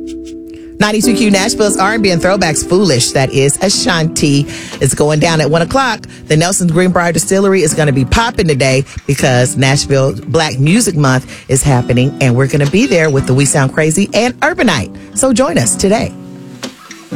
92Q Nashville's R&B and throwbacks Foolish. That is Ashanti. It's going down at 1 o'clock. The Nelson's Greenbrier Distillery is going to be popping today because Nashville Black Music Month is happening, and we're going to be there with the We Sound Crazy and Urbanite. So join us today.